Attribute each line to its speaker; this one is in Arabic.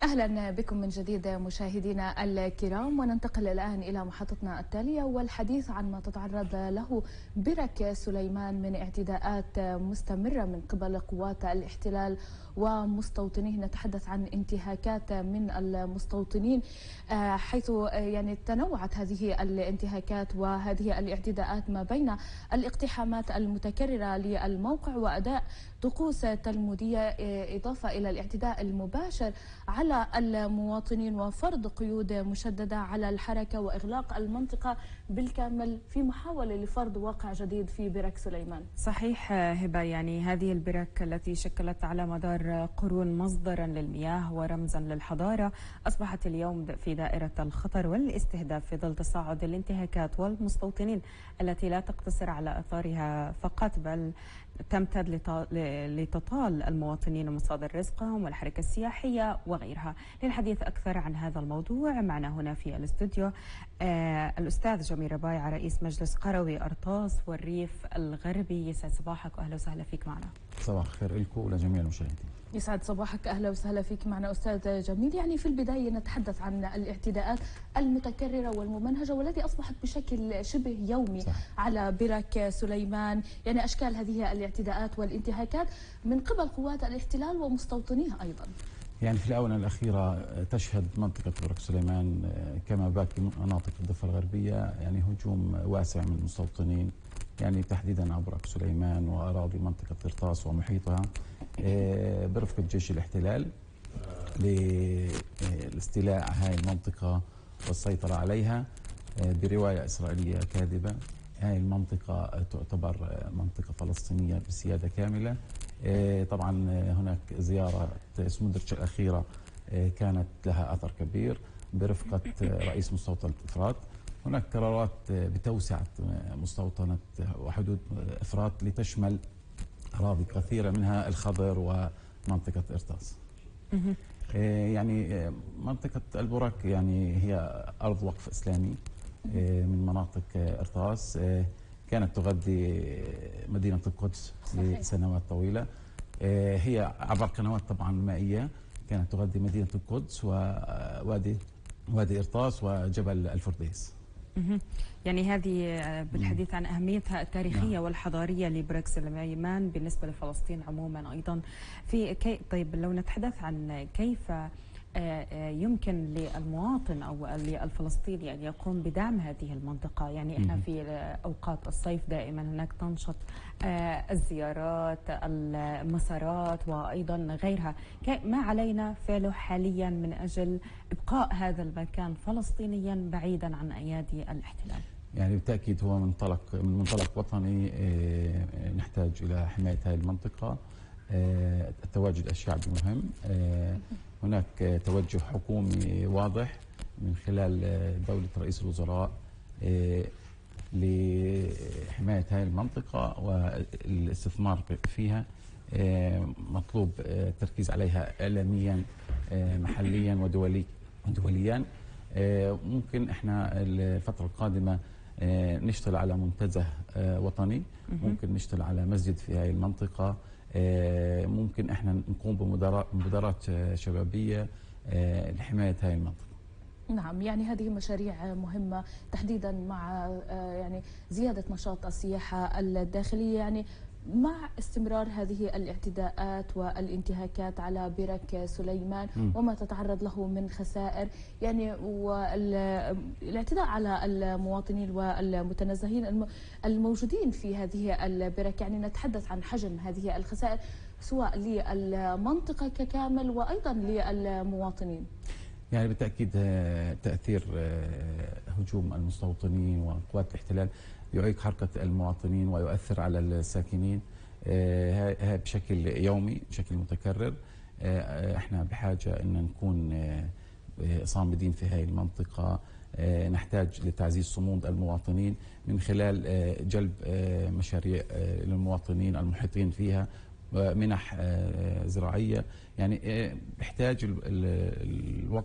Speaker 1: أهلا بكم من جديد مشاهدينا الكرام، وننتقل الآن إلى محطتنا التالية والحديث عن ما تتعرض له برك سليمان من اعتداءات مستمرة من قبل قوات الاحتلال ومستوطنيه. نتحدث عن انتهاكات من المستوطنين، حيث يعني تنوعت هذه الانتهاكات وهذه الاعتداءات ما بين الاقتحامات المتكررة للموقع وأداء طقوس تلمودية، إضافة إلى الاعتداء المباشر على المواطنين وفرض قيود مشددة على الحركة وإغلاق المنطقة بالكامل في محاولة لفرض واقع جديد في برك سليمان.
Speaker 2: صحيح هبة، يعني هذه البرك التي شكلت على مدار قرون مصدرا للمياه ورمزا للحضارة أصبحت اليوم في دائرة الخطر والاستهداف في ظل تصاعد الانتهاكات والمستوطنين التي لا تقتصر على أثارها فقط، بل تمتد لتطال المواطنين ومصادر رزقهم والحركة السياحية وغيرها. للحديث أكثر عن هذا الموضوع معنا هنا في الاستوديو الأستاذ جميل ربايع، رئيس مجلس قروي أرطاس والريف الغربي. يسعد صباحك وأهلا وسهلا فيك معنا.
Speaker 3: صباح الخير لكم ولجميع المشاهدين.
Speaker 1: يسعد صباحك، أهلا وسهلا فيك معنا أستاذ جميل. يعني في البداية نتحدث عن الاعتداءات المتكررة والممنهجة والتي أصبحت بشكل شبه يومي على برك سليمان، يعني أشكال هذه الاعتداءات والانتهاكات من قبل قوات الاحتلال ومستوطنيه أيضا.
Speaker 3: يعني في الآونة الأخيرة تشهد منطقة برك سليمان كما باقي مناطق الضفة الغربية يعني هجوم واسع من المستوطنين، يعني تحديدا على برك سليمان وأراضي منطقة قرطاس ومحيطها برفقة جيش الاحتلال لاستيلاء هاي المنطقة والسيطرة عليها برواية إسرائيلية كاذبة. هاي المنطقة تعتبر منطقة فلسطينية بسيادة كاملة. طبعا هناك زيارة سمودرتش الأخيرة كانت لها أثر كبير برفقة رئيس مستوطنة إفرات. هناك قرارات بتوسعة مستوطنة وحدود إفرات لتشمل أراضي كثيرة منها الخضر ومنطقة إرطاس. يعني منطقة البرك يعني هي أرض وقف إسلامي من مناطق إرطاس، كانت تغذي مدينة القدس لسنوات طويلة. هي عبر قنوات طبعا مائية كانت تغذي مدينة القدس ووادي إرطاس وجبل الفرديس.
Speaker 2: يعني هذه بالحديث عن أهميتها التاريخية والحضارية لبرك سليمان بالنسبة لفلسطين عموما أيضا. طيب لو نتحدث عن كيف يمكن للمواطن أو للفلسطيني أن يقوم بدعم هذه المنطقة، يعني إحنا في أوقات الصيف دائما هناك تنشط الزيارات، المسارات وأيضا غيرها. ما علينا فعله حاليا من أجل إبقاء هذا المكان فلسطينيا بعيدا عن أيادي الاحتلال؟
Speaker 3: يعني بالتأكيد هو من منطلق وطني نحتاج إلى حماية هذه المنطقة. التواجد الشعبي مهم. هناك توجه حكومي واضح من خلال دولة رئيس الوزراء لحماية هذه المنطقة والاستثمار فيها. مطلوب التركيز عليها إعلاميا محليا ودوليا. ممكن احنا الفترة القادمة نشتغل على منتزه وطني، ممكن نشتغل على مسجد في هذه المنطقة، ممكن احنا نقوم بمبادرات شبابية لحماية هذه المنطقة.
Speaker 1: نعم، يعني هذه مشاريع مهمة تحديدا مع يعني زيادة نشاط السياحة الداخلية، يعني مع استمرار هذه الاعتداءات والانتهاكات على برك سليمان وما تتعرض له من خسائر، يعني والاعتداء على المواطنين والمتنزهين الموجودين في هذه البرك. يعني نتحدث عن حجم هذه الخسائر سواء للمنطقة ككامل وأيضا للمواطنين.
Speaker 3: يعني بالتأكيد تأثير هجوم المستوطنين وقوات الاحتلال يعيق حركة المواطنين ويؤثر على الساكنين بشكل يومي بشكل متكرر. احنا بحاجة ان نكون صامدين في هذه المنطقة. نحتاج لتعزيز صمود المواطنين من خلال جلب مشاريع للمواطنين المحيطين فيها، منح زراعية. يعني بيحتاج الوقت